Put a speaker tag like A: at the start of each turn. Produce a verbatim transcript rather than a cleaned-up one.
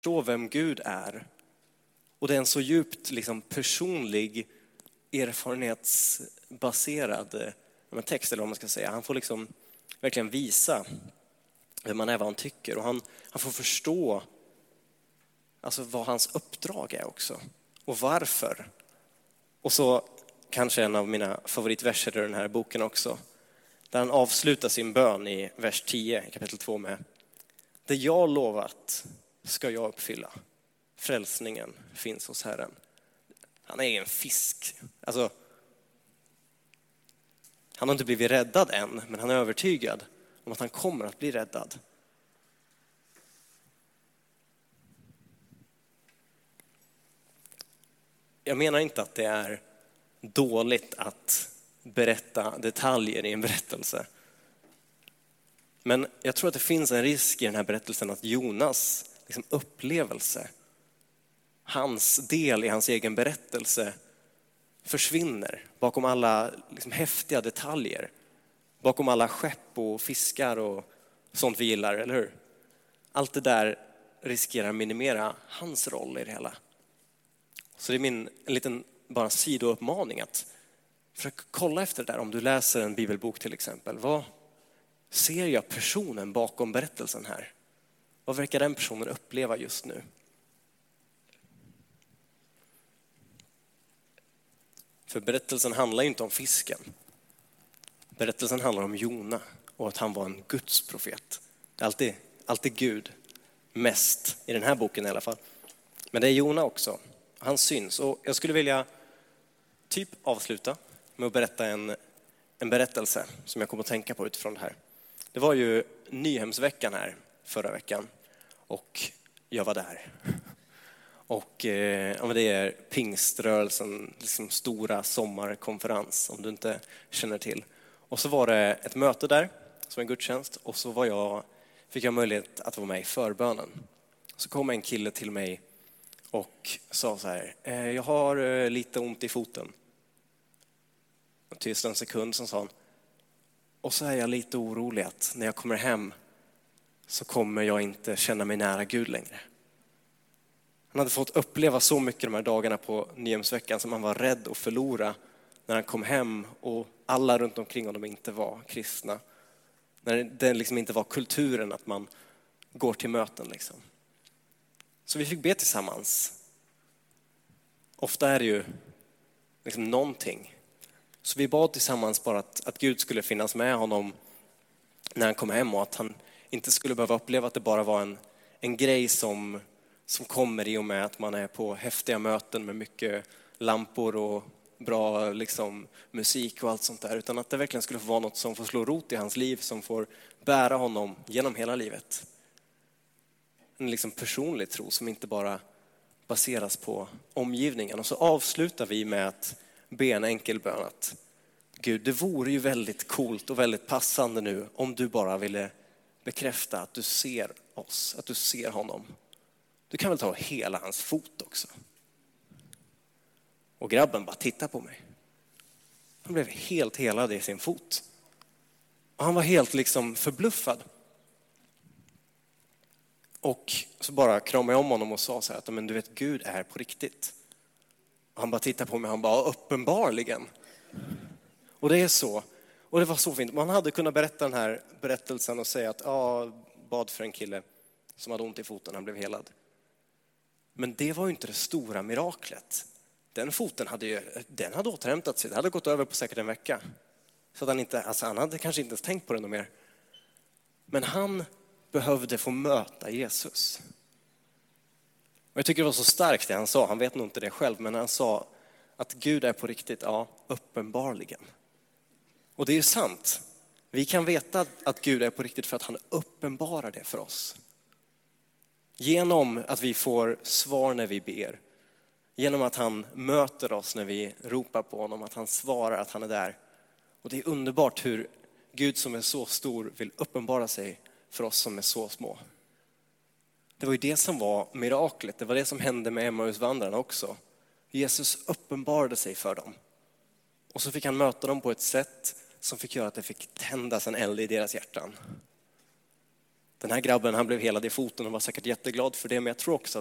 A: förstå vem Gud är. Och det är en så djupt liksom, personlig, erfarenhetsbaserad text, eller vad man ska säga. Han får liksom verkligen visa vem man är, vad han tycker. Och han, han får förstå alltså, vad hans uppdrag är också. Och varför. Och så kanske en av mina favoritverser i den här boken också. Där han avslutar sin bön i vers tio, kapitel två med: det jag lovat ska jag uppfylla. Frälsningen finns hos Herren. Han är en fisk. Alltså, han har inte blivit räddad än, men han är övertygad om att han kommer att bli räddad. Jag menar inte att det är dåligt att berätta detaljer i en berättelse. Men jag tror att det finns en risk i den här berättelsen att Jonas liksom, upplevelse, hans del i hans egen berättelse försvinner bakom alla liksom, häftiga detaljer. Bakom alla skepp och fiskar och sånt vi gillar, eller hur? Allt det där riskerar minimera hans roll i det hela. Så det är min en liten bara sidouppmaning att försöka kolla efter det där. Om du läser en bibelbok till exempel, vad ser jag personen bakom berättelsen här? Vad verkar den personen uppleva just nu? För berättelsen handlar ju inte om fisken. Berättelsen handlar om Jona och att han var en Guds profet. Det är alltid, alltid Gud, mest i den här boken i alla fall. Men det är Jona också. Han syns. Och jag skulle vilja typ avsluta med att berätta en, en berättelse som jag kommer att tänka på utifrån det här. Det var ju Nyhemsveckan här förra veckan och jag var där. Och eh, ja, det är pingströrelsen, liksom stora sommarkonferens om du inte känner till. Och så var det ett möte där som en gudstjänst och så var jag, fick jag möjlighet att vara med i förbönen. Så kom en kille till mig och sa så här: eh, jag har eh, lite ont i foten. Och tyst en sekund så sa han: och så är jag lite orolig att när jag kommer hem så kommer jag inte känna mig nära Gud längre. Han hade fått uppleva så mycket de här dagarna på Nyhemsveckan som han var rädd att förlora när han kom hem och alla runt omkring honom inte var kristna. När det liksom inte var kulturen att man går till möten liksom. Så vi fick be tillsammans. Ofta är det ju liksom någonting. Så vi bad tillsammans bara att, att Gud skulle finnas med honom när han kom hem och att han inte skulle behöva uppleva att det bara var en, en grej som, som kommer i och med att man är på häftiga möten med mycket lampor och bra liksom, musik och allt sånt där. Utan att det verkligen skulle få vara något som får slå rot i hans liv, som får bära honom genom hela livet. En liksom personlig tro som inte bara baseras på omgivningen. Och så avslutar vi med att be en enkel bön att Gud, det vore ju väldigt coolt och väldigt passande nu om du bara ville bekräfta att du ser oss, att du ser honom. Du kan väl ta hela hans fot också. Och grabben bara tittar på mig. Han blev helt helad i sin fot. Och han var helt liksom förbluffad. Och så bara kramade jag om honom och sa så här att men du vet, Gud är på riktigt. Och han bara tittar på mig och han bara uppenbarligen. Och det är så. Och det var så fint. Man hade kunnat berätta den här berättelsen och säga att ja, bad för en kille som hade ont i foten, han blev helad. Men det var ju inte det stora miraklet. Den foten hade ju, den hade återhämtat sig. Det hade gått över på säkert en vecka. Så att han inte, alltså han hade kanske inte ens tänkt på det något mer. Men han behövde få möta Jesus. Och jag tycker det var så starkt det han sa. Han vet nog inte det själv, men han sa att Gud är på riktigt, ja, uppenbarligen. Och det är ju sant. Vi kan veta att Gud är på riktigt för att han uppenbarar det för oss. Genom att vi får svar när vi ber. Genom att han möter oss när vi ropar på honom. Att han svarar att han är där. Och det är underbart hur Gud som är så stor vill uppenbara sig för oss som är så små. Det var ju det som var miraklet. Det var det som hände med Emmausvandrarna också. Jesus uppenbarade sig för dem. Och så fick han möta dem på ett sätt som fick göra att det fick tändas en eld i deras hjärtan. Den här grabben, han blev helad i foten och var säkert jätteglad för det, men jag tror också